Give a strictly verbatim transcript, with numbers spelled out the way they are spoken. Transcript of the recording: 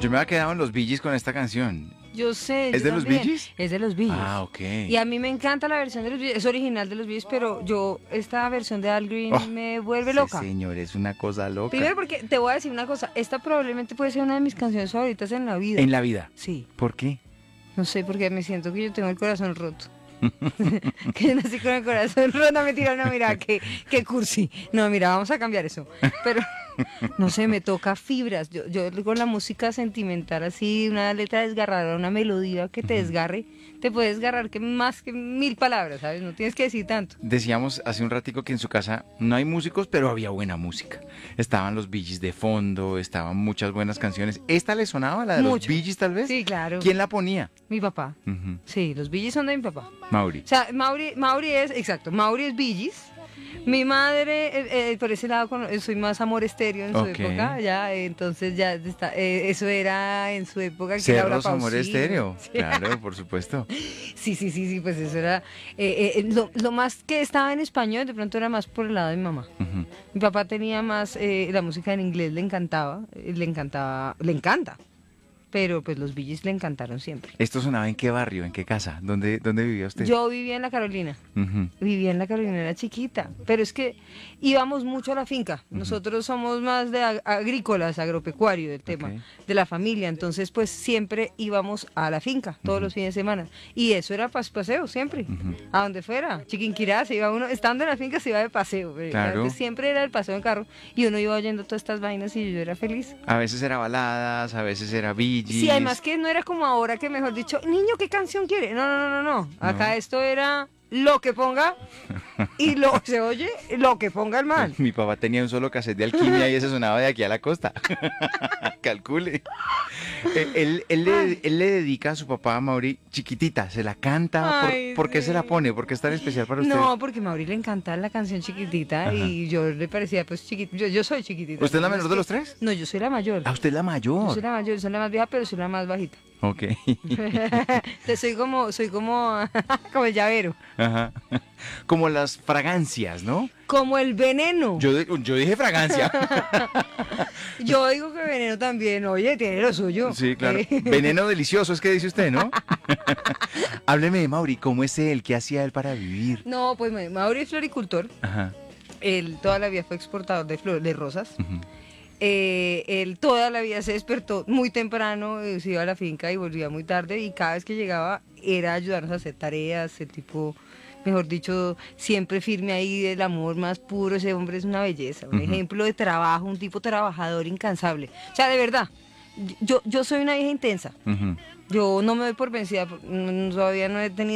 Yo me había quedado en los Bee Gees con esta canción. Yo sé. ¿Es yo de los Bee también. Gees? Es de los Bee Gees. Ah, ok. Y a mí me encanta la versión de los Bee Gees, es original de los Bee Gees, pero yo, esta versión de Al Green Oh, me vuelve sí, loca. señor, es una cosa loca. Primero porque te voy a decir una cosa, esta probablemente puede ser una de mis canciones favoritas en la vida. En la vida. Sí, ¿Por qué? no sé, porque me siento que yo tengo el corazón roto. Que yo nací con el corazón roto, no mentira, no, mira, qué, qué cursi. No, mira, vamos a cambiar eso. Pero, no sé, me toca fibras. Yo, yo con la música sentimental así, una letra desgarradora, una melodía que te desgarre, te puede desgarrar que más que mil palabras, ¿sabes? No tienes que decir tanto. Decíamos hace un ratico que en su casa no hay músicos, pero había buena música. Estaban los Bee Gees de fondo, estaban muchas buenas canciones. ¿Esta le sonaba, la de Mucho. los Bee Gees tal vez? Sí, claro. ¿Quién la ponía? Mi papá. Ujú. Sí, los Bee Gees son de mi papá. Mauri. O sea, Mauri, Mauri es, exacto, Mauri es Bee Gees. Mi madre, eh, eh, por ese lado, con- eh, soy más Amor Estéreo en su Ok. época, ya, eh, entonces ya está, eh, eso era en su época que Laura Cerros Amor Pausini. Estéreo. Claro, por supuesto. Sí, sí, sí, sí, pues eso era, eh, eh, lo, lo más que estaba en español, de pronto era más por el lado de mi mamá. Ujú. Mi papá tenía más, eh, la música en inglés le encantaba, eh, le encantaba, le encanta, pero pues los Bee Gees le encantaron siempre. ¿Esto sonaba en qué barrio, en qué casa? ¿Dónde, dónde vivía usted? Yo vivía en la Carolina. Ujú. Vivía en la Carolina, era chiquita, pero es que íbamos mucho a la finca. Nosotros somos más de ag- agrícolas, agropecuario del tema, Ok. de la familia. Entonces, pues siempre íbamos a la finca, todos los fines de semana. Y eso era pas paseo, siempre, a donde fuera. Chiquinquirá, se iba uno, estando en la finca se iba de paseo. eh, Claro. antes siempre era el paseo en carro y uno iba oyendo todas estas vainas y yo era feliz. A veces era baladas, a veces era Bee Gees. Sí, además que no era como ahora que mejor dicho, niño, ¿qué canción quiere? No, no, no, no, no. Acá No. esto era lo que ponga y lo se oye, lo que ponga el man. Mi papá tenía un solo cassette de alquimia y ese sonaba de aquí a la costa. Calcule. Eh, él, él le, él le dedica a su papá, a Mauri, Chiquitita, se la canta. ¿Por, Ay, por qué sí. se la pone? ¿Por qué es tan especial para usted? No, porque a Mauri le encantaba la canción chiquitita Ajá. y yo le parecía pues chiquitita. Yo, yo soy chiquitita. ¿Usted es la ¿no? menor Es de que- los tres? No, yo soy la mayor. Ah, usted es la Yo mayor. soy la mayor, soy la más vieja, pero soy la más bajita. Ok. Entonces soy como, soy como, como el llavero. Ajá. Como las fragancias, ¿no? Como el veneno. Yo, Yo, di- yo dije fragancia. digo que veneno también, oye, tiene lo suyo. Sí, claro. Eh, Veneno delicioso es que dice usted, ¿no? Hábleme de Mauri, ¿cómo es él? ¿Qué hacía él para vivir? No, pues Ma- Mauri es floricultor. Ajá. Él toda la vida fue exportador de, flor, de rosas. Ujú. Eh, él toda la vida se despertó muy temprano, eh, se iba a la finca y volvía muy tarde y cada vez que llegaba era ayudarnos a hacer tareas, el tipo, mejor dicho, siempre firme ahí del amor más puro. Ese hombre es una belleza, un Ujú. ejemplo de trabajo, un tipo trabajador incansable. O sea, de verdad, yo, yo soy una hija intensa. Ujú. Yo no me doy por vencida, por- no- todavía no he tenido